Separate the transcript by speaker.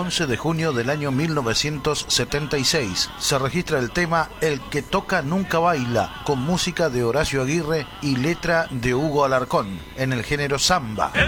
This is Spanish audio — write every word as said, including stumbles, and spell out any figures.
Speaker 1: once de junio del año mil novecientos setenta y seis. Se registra el tema El que toca nunca baila, con música de Horacio Aguirre y letra de Hugo Alarcón, en el género samba.